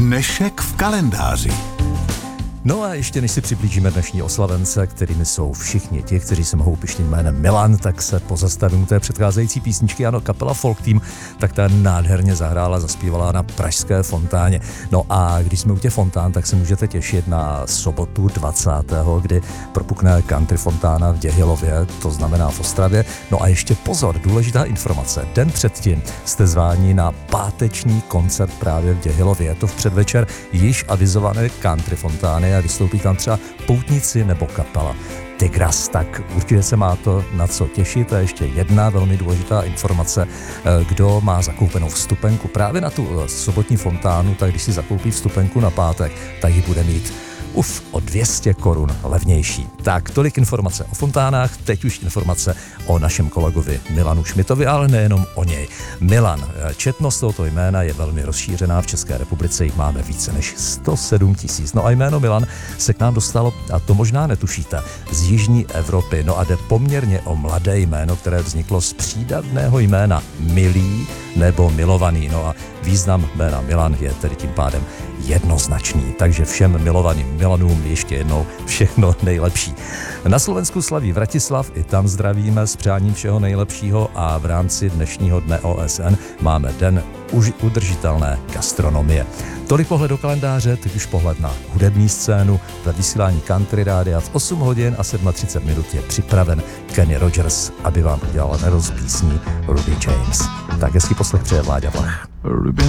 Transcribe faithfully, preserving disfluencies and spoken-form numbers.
Dnešek v kalendáři. No a ještě než si přiblížíme dnešní oslavence, kterými jsou všichni ti, kteří se mohou pišnit jménem Milan, tak se pozastavím u té předcházející písničky. Ano, kapela Folk Team, tak ta nádherně zahrála, zaspívala na pražské fontáně. No a když jsme u těch fontán, tak se můžete těšit na sobotu dvacátého kdy propukne country fontána v Děhilově, to znamená v Ostravě. No a ještě pozor, důležitá informace. Den předtím jste zváni na páteční koncert právě v Děhilově. Je to v předvečer již avizované country fontány a vystoupí tam třeba poutníci nebo kapela Tigras, tak určitě se má to na co těšit. A ještě jedna velmi důležitá informace, kdo má zakoupenou vstupenku právě na tu sobotní fontánu, tak když si zakoupí vstupenku na pátek, tak ji bude mít uf, o dvě stě korun levnější. Tak tolik informace o fontánách, teď už informace o našem kolegovi Milanu Šmitovi, ale nejenom o něj. Milan, četnost tohoto jména je velmi rozšířená, v České republice jich máme více než sto sedm tisíc. No a jméno Milan se k nám dostalo, a to možná netušíte, z jižní Evropy. No a jde poměrně o mladé jméno, které vzniklo z přídavného jména milý nebo milovaný. No a význam jména Milan je tedy tím pádem jednoznačný. Takže všem milovaným Milanům ještě jednou všechno nejlepší. Na Slovensku slaví Vratislav, i tam zdravíme s přáním všeho nejlepšího a v rámci dnešního dne O S N máme den už udržitelné gastronomie. Tolik pohled do kalendáře, teď už pohled na hudební scénu. Ve vysílání Country Rádia v osm hodin a třicet sedm minut je připraven Kenny Rogers, aby vám udělal neroz písní Ruby James. Tak hezký poslech přeje Vláďa Vlach. Ruby